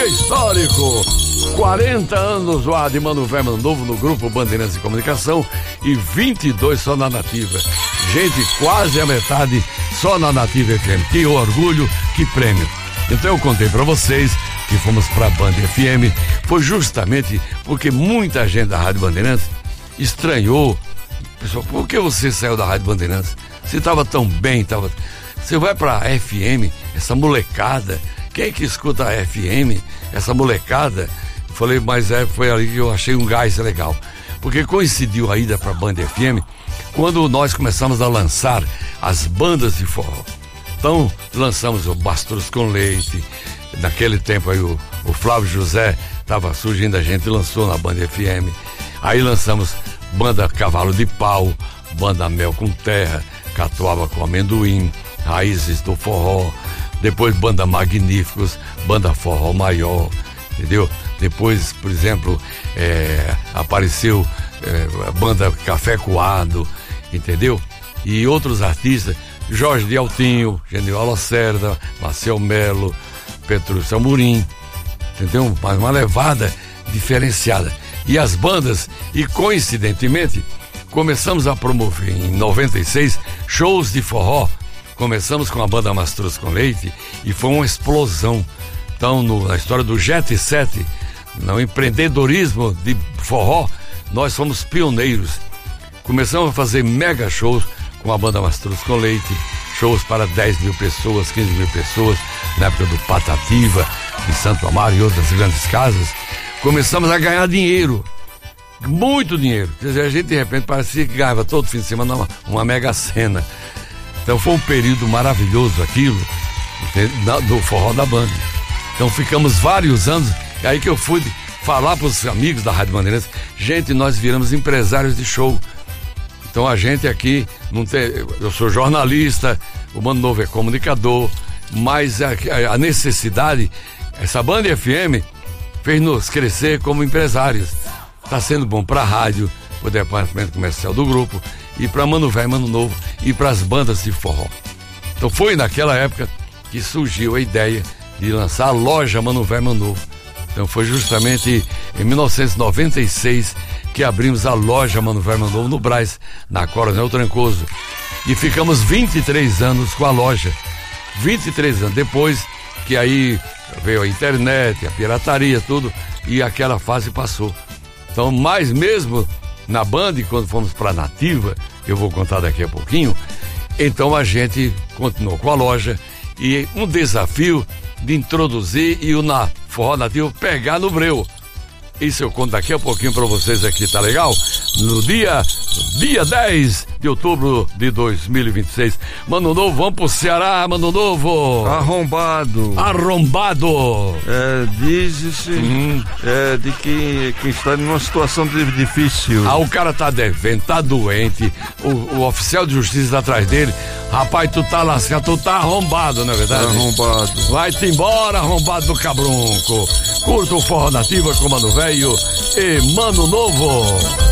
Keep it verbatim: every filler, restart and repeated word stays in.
dia histórico. quarenta anos do ar de Mano Velho Mano Novo no Grupo Bandeirantes de Comunicação e vinte e dois só na Nativa. Gente, quase a metade só na Nativa F M. Que orgulho, que prêmio. Então eu contei pra vocês que fomos pra Band F M, foi justamente porque muita gente da Rádio Bandeirantes estranhou. Pessoal, por que você saiu da Rádio Bandeirantes? Você estava tão bem, tava... Você vai pra F M, essa molecada, quem é que escuta a F M, essa molecada? Falei, mas é, foi ali que eu achei um gás legal, porque coincidiu a ida pra Band F M quando nós começamos a lançar as bandas de forró. Então lançamos o Mastruz com Leite, naquele tempo aí o, o Flávio José estava surgindo, a gente lançou na Band F M. Aí lançamos Banda Cavalo de Pau, Banda Mel com Terra, Catuaba com Amendoim, Raízes do Forró, depois Banda Magníficos, Banda Forró Maior, entendeu? Depois, por exemplo, é, apareceu é, a Banda Café Coado, entendeu? E outros artistas, Jorge de Altinho, Genival Lacerda, Marcel Melo, Petrúcio Amorim, entendeu? Mas uma levada diferenciada. E as bandas, e coincidentemente, começamos a promover em noventa e seis shows de forró. Começamos com a Banda Mastruz com Leite e foi uma explosão. Então, no, na história do Jet sete, no empreendedorismo de forró, nós fomos pioneiros. Começamos a fazer mega shows com a Banda Mastruz com Leite, shows para dez mil pessoas, quinze mil pessoas, na época do Patativa, em Santo Amaro e outras grandes casas. Começamos a ganhar dinheiro, muito dinheiro. Quer dizer, a gente de repente parecia que ganhava todo fim de semana uma, uma mega cena. Então foi um período maravilhoso aquilo, do forró da Band. Então ficamos vários anos, é aí que eu fui falar para os amigos da Rádio Bandeirantes, gente, nós viramos empresários de show. Então a gente aqui, não tem, eu sou jornalista, o Mano Novo é comunicador, mas a, a necessidade, essa Band F M fez nos crescer como empresários. Está sendo bom para a rádio, para o departamento comercial do grupo, e para Mano Velho Mano Novo, e para as bandas de forró. Então foi naquela época que surgiu a ideia de lançar a loja Mano Velho Mano Novo. Então foi justamente em mil novecentos e noventa e seis que abrimos a loja Mano Velho Mano Novo no Brás, na Coronel Trancoso. E ficamos vinte e três anos com a loja. vinte e três anos depois que aí veio a internet, a pirataria, tudo, e aquela fase passou. Então, mais mesmo na Band, quando fomos para a Nativa, eu vou contar daqui a pouquinho, então a gente continuou com a loja e um desafio de introduzir e o na Forró Nativo pegar no breu. Isso eu conto daqui a pouquinho pra vocês aqui, tá legal? No dia, dia dez de outubro de dois mil e vinte e seis. Mano Novo, vamos pro Ceará, Mano Novo. Arrombado. Arrombado. É, diz-se uhum. é, de que, que está numa situação difícil. Ah, o cara tá devendo, tá doente, o, o oficial de justiça tá atrás dele. Rapaz, tu tá lascado, tu tá arrombado, não é verdade? Arrombado. Vai-te embora, arrombado do cabrunco. Curta o Forró Nativa com Mano Velho e Mano Novo.